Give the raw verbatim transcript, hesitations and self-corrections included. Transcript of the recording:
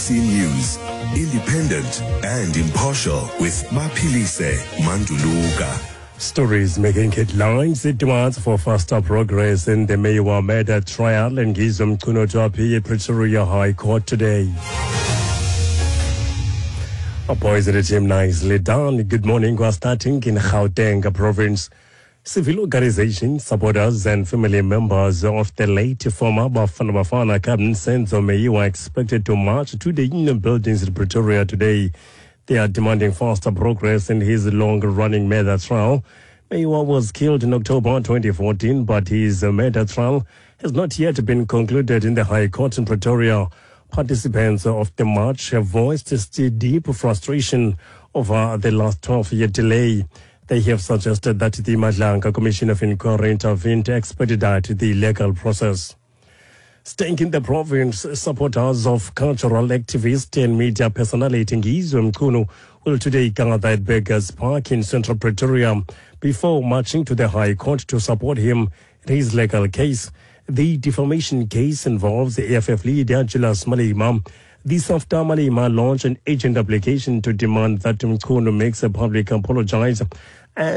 C News, independent and impartial with Mapilise Manduluka. Stories making headlines. It demands for faster progress in the Meyiwa murder trial and Gizum Kuno to appear at Pretoria High Court today. A poisoned team nicely done. Good morning. We're starting in Gauteng province. Civil organizations, supporters and family members of the late former Bafana Bafana Captain Senzo Meyiwa are expected to march to the Union buildings in Pretoria today. They are demanding faster progress in his long-running murder trial. Meyiwa was killed in October twenty fourteen, but his murder trial has not yet been concluded in the High Court in Pretoria. Participants of the march have voiced deep frustration over the last twelve-year delay. They have suggested that the Madlanga Commission of Inquiry intervene to expedite the legal process. Staying in the province, supporters of cultural activist and media personality Ngizwe Mchunu will today gather at Beggars Park in central Pretoria before marching to the High Court to support him in his legal case. The defamation case involves the A F F leader Julius Malema. This after Malema launched an agent application to demand that Mchunu makes a public apologize.